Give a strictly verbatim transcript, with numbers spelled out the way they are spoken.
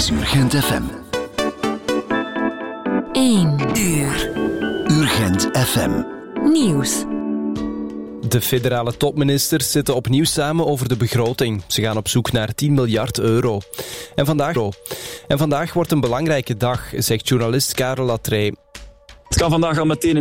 is Urgent F M. één uur. Urgent F M. Nieuws. De federale topministers zitten opnieuw samen over de begroting. Ze gaan op zoek naar tien miljard euro. En vandaag, en vandaag wordt een belangrijke dag, zegt journalist Karel Latrey. Het kan vandaag al meteen